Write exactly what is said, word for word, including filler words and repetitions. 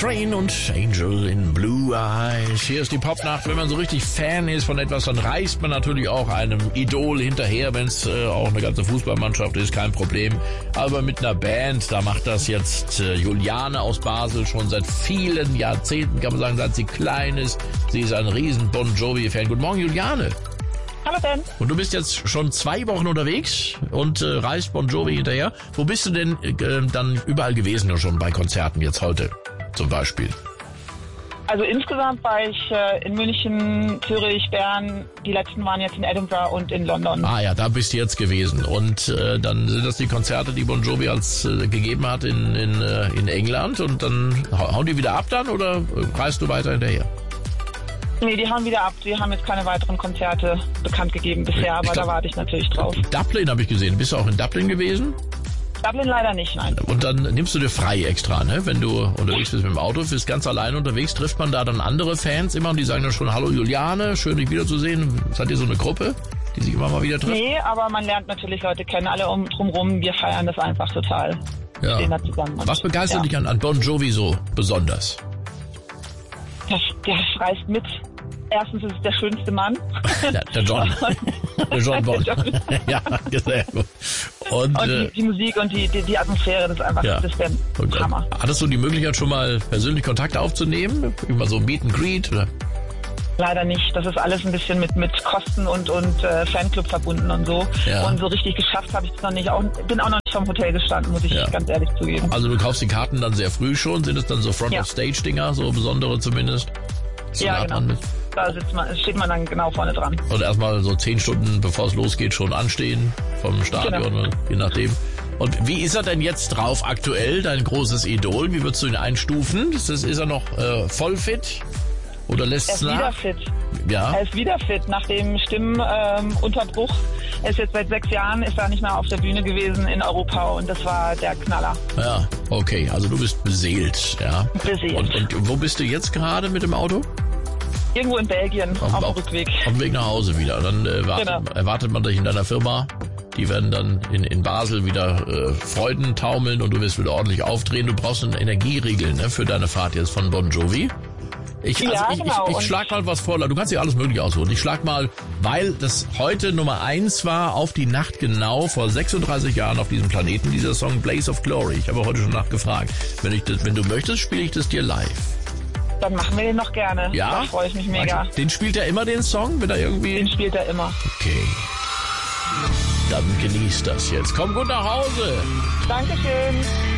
Train und Angel in Blue Eyes. Hier ist die Popnacht. Wenn man so richtig Fan ist von etwas, dann reist man natürlich auch einem Idol hinterher, wenn es äh, auch eine ganze Fußballmannschaft ist, kein Problem. Aber mit einer Band, da macht das jetzt äh, Juliane aus Basel schon seit vielen Jahrzehnten, kann man sagen, seit sie klein ist. Sie ist ein riesen Bon Jovi-Fan. Guten Morgen, Juliane. Hallo Ben. Und du bist jetzt schon zwei Wochen unterwegs und äh, reist Bon Jovi hinterher. Wo bist du denn äh, dann überall gewesen schon bei Konzerten jetzt heute zum Beispiel? Also insgesamt war ich äh, in München, Zürich, Bern. Die letzten waren jetzt in Edinburgh und in London. Ah ja, da bist du jetzt gewesen. Und äh, dann sind das die Konzerte, die Bon Jovi als äh, gegeben hat in, in, äh, in England. Und dann hauen die wieder ab dann oder äh, reist du weiter hinterher? Nee, die hauen wieder ab. Die haben jetzt keine weiteren Konzerte bekannt gegeben bisher, aber glaub, da warte ich natürlich drauf. Dublin habe ich gesehen. Bist du auch in Dublin gewesen? Dublin leider nicht, nein. Und dann nimmst du dir frei extra, ne? Wenn du unterwegs bist mit dem Auto, bist ganz alleine unterwegs, trifft man da dann andere Fans immer und die sagen dann schon, hallo Juliane, schön dich wiederzusehen. Seid ihr so eine Gruppe, die sich immer mal wieder trifft? Nee, aber man lernt natürlich Leute kennen, alle um, drumrum. Wir feiern das einfach total. Ja. Stehen da zusammen. Und, was begeistert ja. dich an, an Bon Jovi so besonders? Der, der reißt mit. Erstens ist es der schönste Mann. Ja, der John. Der John Bon. Der John. Ja, sehr gut. Und, und die, äh, die Musik und die, die, die Atmosphäre, das ist einfach ja. das ist der und, Hammer. Hattest du die Möglichkeit, schon mal persönlich Kontakt aufzunehmen? Immer so Meet and Greet? Oder? Leider nicht. Das ist alles ein bisschen mit, mit Kosten und, und äh, Fanclub verbunden und so. Ja. Und so richtig geschafft habe ich das noch nicht. Auch, bin auch noch nicht vom Hotel gestanden, muss ich ja. ganz ehrlich zugeben. Also du kaufst die Karten dann sehr früh schon? Sind es dann so Front-of-Stage-Dinger, so besondere zumindest? So ja, genau. Mit? Da sitzt man, steht man dann genau vorne dran. Und erstmal so zehn Stunden, bevor es losgeht, schon anstehen vom Stadion, genau. Je nachdem. Und wie ist er denn jetzt drauf aktuell, dein großes Idol? Wie würdest du ihn einstufen? Ist, das, ist er noch äh, voll fit? Oder lässt es nach? Er ist wieder fit. Ja. Er ist wieder fit nach dem Stimmunterbruch. Ähm, er ist jetzt seit sechs Jahren, ist er nicht mehr auf der Bühne gewesen in Europa und das war der Knaller. Ja, okay. Also du bist beseelt, ja. Beseelt. Und, und wo bist du jetzt gerade mit dem Auto? Irgendwo in Belgien, auf, auf dem Rückweg. Auf dem Weg nach Hause wieder. Dann äh, wartet, genau. erwartet man dich in deiner Firma. Die werden dann in, in Basel wieder äh, Freuden taumeln und du wirst wieder ordentlich aufdrehen. Du brauchst einen Energieriegel, ne, für deine Fahrt jetzt von Bon Jovi. Ich, also ja, ich, genau. ich, ich schlag mal was vor. Du kannst dir alles mögliche aussuchen. Ich schlag mal, weil das heute Nummer eins war, auf die Nacht genau, vor sechsunddreißig Jahren auf diesem Planeten, dieser Song Blaze of Glory. Ich habe heute schon nachgefragt. Wenn, ich das, wenn du möchtest, spiele ich das dir live. Dann machen wir den noch gerne. Ja? Da freue ich mich mega. Den spielt er immer, den Song? Wenn er irgendwie... Den spielt er immer. Okay. Dann genießt das jetzt. Komm gut nach Hause. Dankeschön.